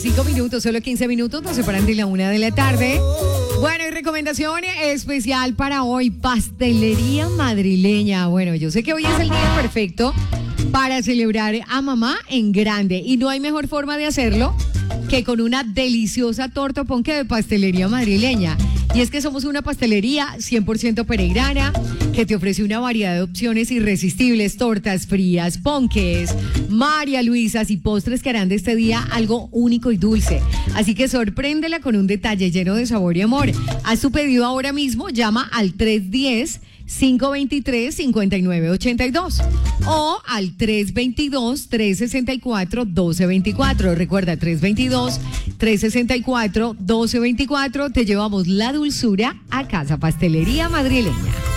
5 minutos, solo 15 minutos, nos separan de la 1 de la tarde. Bueno, y recomendación especial para hoy, pastelería madrileña. Bueno, yo sé que hoy es el día perfecto para celebrar a mamá en grande y no hay mejor forma de hacerlo que con una deliciosa torta ponqué de pastelería madrileña. Y es que somos una pastelería 100% peregrina que te ofrece una variedad de opciones irresistibles, tortas frías, ponques, María Luisas y postres que harán de este día algo único y dulce. Así que sorpréndela con un detalle lleno de sabor y amor. Haz tu pedido ahora mismo, llama al 310-523-5982 o al 322-364-1224. Recuerda, 322-364-1224. Te llevamos la dulzura a casa, pastelería madrileña.